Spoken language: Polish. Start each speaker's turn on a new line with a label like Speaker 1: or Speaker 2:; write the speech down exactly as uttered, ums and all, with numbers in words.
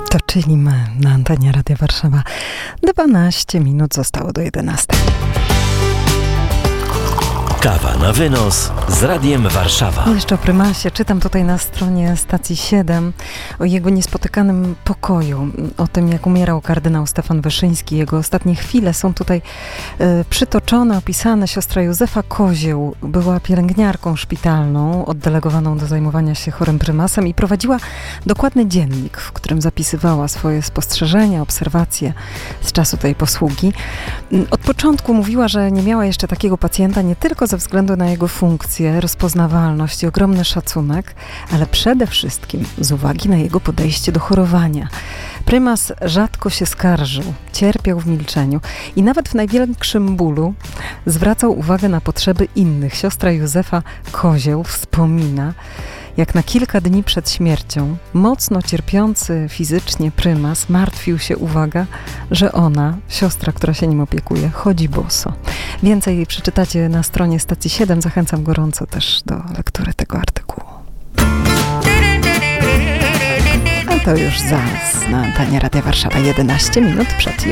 Speaker 1: To czyli my na antenie Radia Warszawa. dwanaście minut zostało do jedenastej.
Speaker 2: Kawa na wynos z Radiem Warszawa.
Speaker 1: Jeszcze o prymasie. Czytam tutaj na stronie stacji siedem o jego niespotykanym pokoju. O tym, jak umierał kardynał Stefan Wyszyński. Jego ostatnie chwile są tutaj y, przytoczone, opisane. Siostra Józefa Kozieł była pielęgniarką szpitalną, oddelegowaną do zajmowania się chorym prymasem i prowadziła dokładny dziennik, w którym zapisywała swoje spostrzeżenia, obserwacje z czasu tej posługi. Od początku mówiła, że nie miała jeszcze takiego pacjenta, nie tylko ze względu na jego funkcję, rozpoznawalność i ogromny szacunek, ale przede wszystkim z uwagi na jego podejście do chorowania. Prymas rzadko się skarżył, cierpiał w milczeniu i nawet w największym bólu zwracał uwagę na potrzeby innych. Siostra Józefa Kozieł wspomina, jak na kilka dni przed śmiercią mocno cierpiący fizycznie prymas martwił się, uwaga, że ona, siostra, która się nim opiekuje, chodzi boso. Więcej przeczytacie na stronie stacji siedem. Zachęcam gorąco też do lektury tego artykułu. A to już zaraz na antenie Radia Warszawa, jedenaście minut przed